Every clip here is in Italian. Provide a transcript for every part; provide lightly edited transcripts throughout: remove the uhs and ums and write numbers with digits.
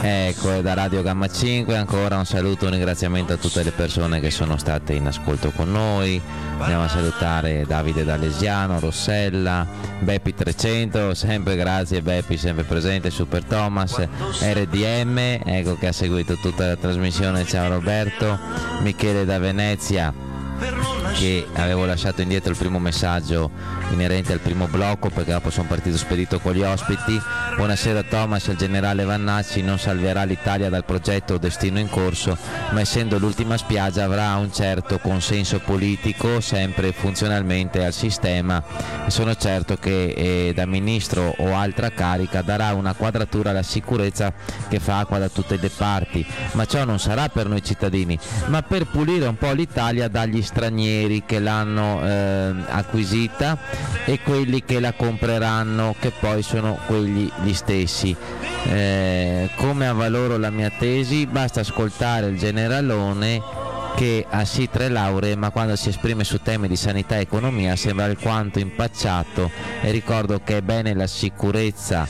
Ecco, da Radio Gamma 5 ancora un saluto, un ringraziamento a tutte le persone che sono state in ascolto con noi. Andiamo a salutare Davide D'Alesiano, Rossella, Beppi 300, sempre grazie Beppi, sempre presente, Super Thomas, RDM, ecco, che ha seguito tutta la trasmissione, ciao Roberto, Michele da Venezia, che avevo lasciato indietro il primo messaggio inerente al primo blocco perché dopo sono partito spedito con gli ospiti. Buonasera Thomas, il generale Vannacci non salverà l'Italia dal progetto Destino in corso, ma essendo l'ultima spiaggia avrà un certo consenso politico sempre funzionalmente al sistema e sono certo che da ministro o altra carica darà una quadratura alla sicurezza che fa acqua da tutte le parti, ma ciò non sarà per noi cittadini, ma per pulire un po' l'Italia dagli stranieri che l'hanno acquisita e quelli che la compreranno, che poi sono quelli gli stessi. Come avvaloro la mia tesi? Basta ascoltare il generalone che ha sì 3 lauree, ma quando si esprime su temi di sanità e economia sembra alquanto impacciato, e ricordo che è bene la sicurezza,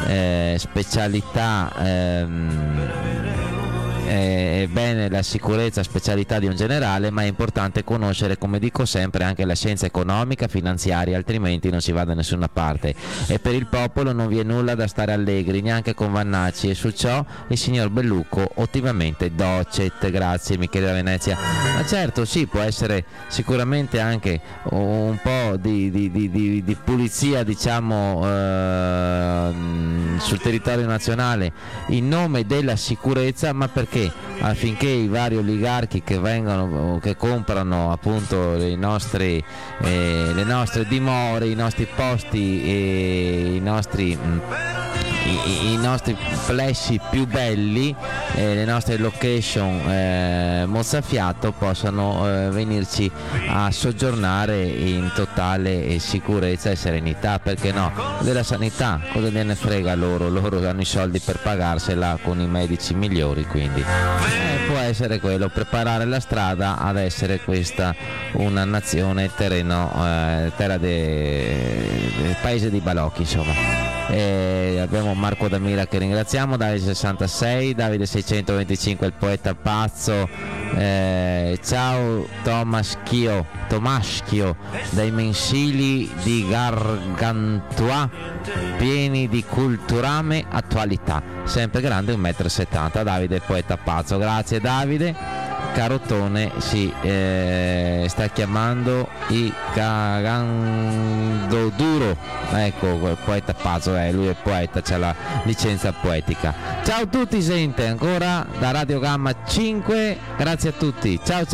è bene la sicurezza, specialità di un generale, ma è importante conoscere, come dico sempre, anche la scienza economica, finanziaria, altrimenti non si va da nessuna parte. E per il popolo non vi è nulla da stare allegri, neanche con Vannacci, e su ciò il signor Bellucco ottimamente docet. Grazie Michele da Venezia. Ma certo, sì, può essere sicuramente anche un po' di pulizia, diciamo, sul territorio nazionale in nome della sicurezza, ma perché? Affinché i vari oligarchi che comprano appunto le nostre dimore, i nostri posti e i nostri plessi più belli, le nostre location mozzafiato, possano venirci a soggiornare in totale sicurezza e serenità. Perché no? Della sanità cosa gliene frega loro hanno i soldi per pagarsela con i medici migliori, quindi può essere quello, preparare la strada ad essere questa una nazione terra del paese dei balocchi, insomma. Abbiamo Marco Damira che ringraziamo, Davide 66, Davide 625, il poeta pazzo, ciao Tomaschio dai mensili di Gargantua pieni di culturame attualità, sempre grande 1,70 m. Davide poeta pazzo, grazie Davide. Carotone sta chiamando i cagando duro, ecco, quel poeta pazzo, lui è poeta, c'ha la licenza poetica. Ciao a tutti, sente ancora da Radio Gamma 5, grazie a tutti, ciao ciao.